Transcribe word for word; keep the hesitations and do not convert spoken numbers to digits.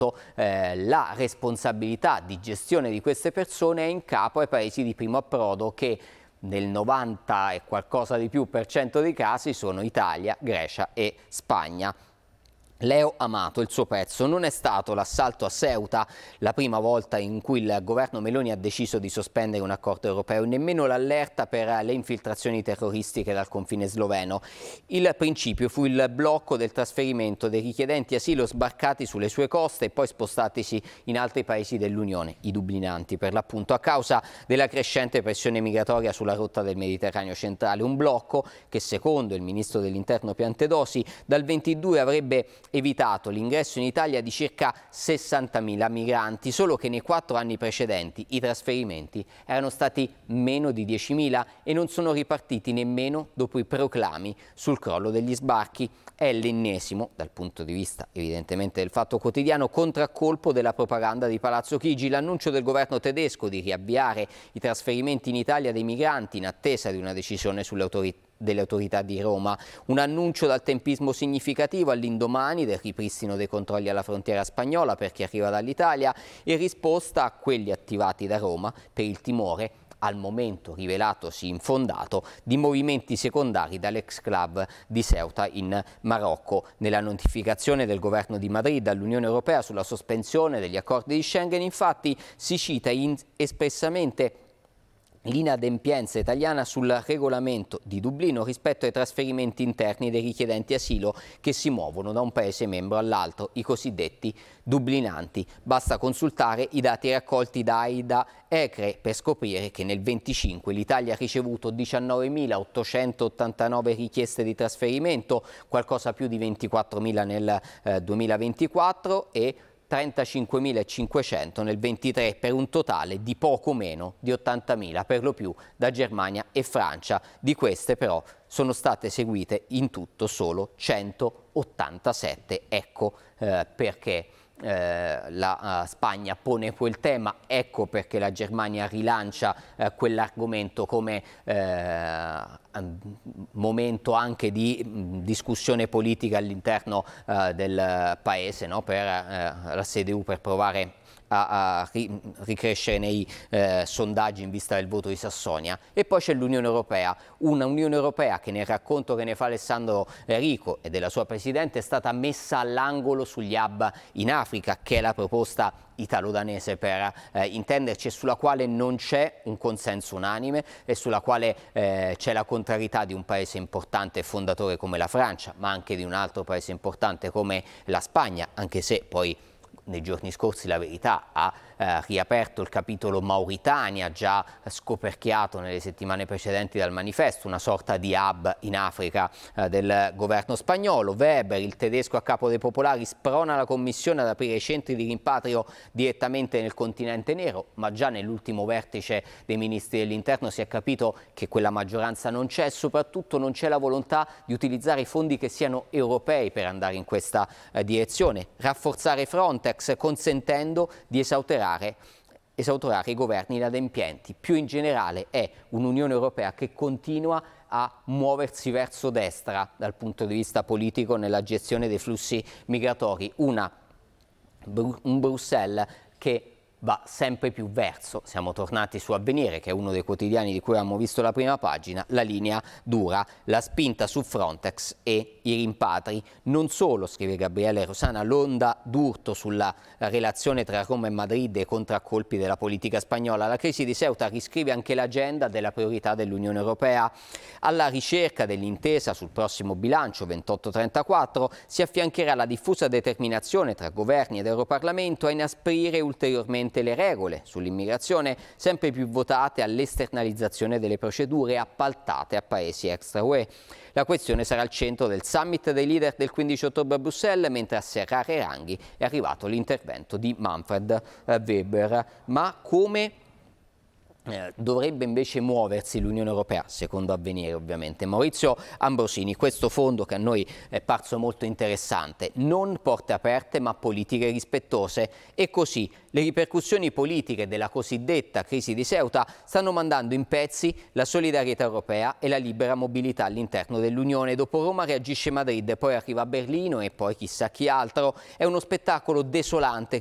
eh, la responsabilità di gestione di queste persone è in capo ai paesi di primo approdo che nel novanta e qualcosa di più per cento dei casi sono Italia, Grecia e Spagna. Leo Amato, il suo pezzo: non è stato l'assalto a Ceuta la prima volta in cui il governo Meloni ha deciso di sospendere un accordo europeo, nemmeno l'allerta per le infiltrazioni terroristiche dal confine sloveno. Il principio fu il blocco del trasferimento dei richiedenti asilo sbarcati sulle sue coste e poi spostatisi in altri paesi dell'Unione, i dublinanti per l'appunto, a causa della crescente pressione migratoria sulla rotta del Mediterraneo centrale. Un blocco che, secondo il ministro dell'Interno Piantedosi, dal ventidue avrebbe evitato l'ingresso in Italia di circa sessantamila migranti, solo che nei quattro anni precedenti i trasferimenti erano stati meno di diecimila e non sono ripartiti nemmeno dopo i proclami sul crollo degli sbarchi. È l'ennesimo, dal punto di vista evidentemente del Fatto Quotidiano, contraccolpo della propaganda di Palazzo Chigi, l'annuncio del governo tedesco di riavviare i trasferimenti in Italia dei migranti in attesa di una decisione sulle autorità delle autorità di Roma. Un annuncio dal tempismo significativo all'indomani del ripristino dei controlli alla frontiera spagnola per chi arriva dall'Italia, in risposta a quelli attivati da Roma per il timore, al momento rivelatosi infondato, di movimenti secondari dall'ex club di Ceuta in Marocco. Nella notificazione del governo di Madrid all'Unione Europea sulla sospensione degli accordi di Schengen, infatti, si cita in espressamente l'inadempienza italiana sul regolamento di Dublino rispetto ai trasferimenti interni dei richiedenti asilo che si muovono da un paese membro all'altro, i cosiddetti dublinanti. Basta consultare i dati raccolti da Aida Ecre per scoprire che nel venticinque l'Italia ha ricevuto diciannovemilaottocentottantanove richieste di trasferimento, qualcosa più di ventiquattromila nel eh, duemilaventiquattro e trentacinquemilacinquecento nel ventitré, per un totale di poco meno di ottantamila, per lo più da Germania e Francia. Di queste però sono state eseguite in tutto solo centottantasette. Ecco eh, perché eh, la uh, Spagna pone quel tema, ecco perché la Germania rilancia eh, quell'argomento come eh, momento anche di mh, discussione politica all'interno eh, del paese, no? Per eh, la C D U, per provare a, a ri, ricrescere nei eh, sondaggi in vista del voto di Sassonia. E poi c'è l'Unione Europea, una Unione Europea che nel racconto che ne fa Alessandro Rico e della sua Presidente è stata messa all'angolo sugli hub in Africa, che è la proposta italo-danese per eh, intenderci, e sulla quale non c'è un consenso unanime e sulla quale eh, c'è la contrarietà di un paese importante e fondatore come la Francia, ma anche di un altro paese importante come la Spagna, anche se poi nei giorni scorsi La Verità ha eh, riaperto il capitolo Mauritania, già scoperchiato nelle settimane precedenti dal Manifesto, una sorta di hub in Africa eh, del governo spagnolo. Weber, il tedesco a capo dei popolari, sprona la Commissione ad aprire i centri di rimpatrio direttamente nel continente nero, ma già nell'ultimo vertice dei ministri dell'interno si è capito che quella maggioranza non c'è e soprattutto non c'è la volontà di utilizzare i fondi che siano europei per andare in questa eh, direzione. Rafforzare Frontex, consentendo di esautorare esautorare i governi inadempienti. Più in generale è un'Unione Europea che continua a muoversi verso destra dal punto di vista politico nella gestione dei flussi migratori, una, un Bruxelles che va sempre più verso, siamo tornati su Avvenire, che è uno dei quotidiani di cui abbiamo visto la prima pagina, la linea dura, la spinta su Frontex e i rimpatri. Non solo, scrive Gabriele Rosana, l'onda d'urto sulla relazione tra Roma e Madrid e i contraccolpi della politica spagnola. La crisi di Ceuta riscrive anche l'agenda della priorità dell'Unione Europea. Alla ricerca dell'intesa sul prossimo bilancio ventotto trentaquattro si affiancherà la diffusa determinazione tra governi ed Europarlamento a inasprire ulteriormente le regole sull'immigrazione, sempre più votate all'esternalizzazione delle procedure appaltate a paesi extra U E. La questione sarà al centro del summit dei leader del quindici ottobre a Bruxelles, mentre a serrare i ranghi è arrivato l'intervento di Manfred Weber. Ma come Eh, dovrebbe invece muoversi l'Unione Europea, secondo Avvenire ovviamente. Maurizio Ambrosini, questo fondo che a noi è parso molto interessante, non porte aperte ma politiche rispettose, e così le ripercussioni politiche della cosiddetta crisi di Ceuta stanno mandando in pezzi la solidarietà europea e la libera mobilità all'interno dell'Unione. Dopo Roma reagisce Madrid, poi arriva Berlino e poi chissà chi altro. È uno spettacolo desolante